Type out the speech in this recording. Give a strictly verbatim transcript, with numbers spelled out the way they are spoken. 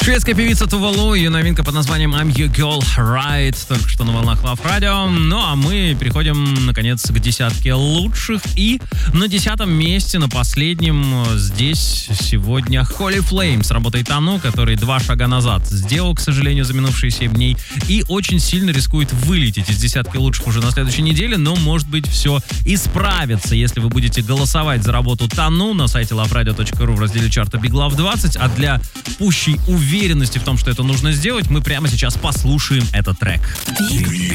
Шведская певица Тувалу, ее новинка под названием I'm Your Girl Right, только что на волнах Love Radio. Ну а мы переходим, наконец, к десятке лучших. И на десятом месте, на последнем, здесь сегодня Holy Flame с работой Тану, который два шага назад сделал, к сожалению, за минувшие семь дней. И очень сильно рискует вылететь из десятки лучших уже на следующей неделе, но, может быть, все исправится, если вы будете голосовать за работу Тану на сайте лав радио точка ру в разделе чарта Big Love двадцать. А для пущей уверенности в том, что это нужно сделать, мы прямо сейчас послушаем этот трек. Big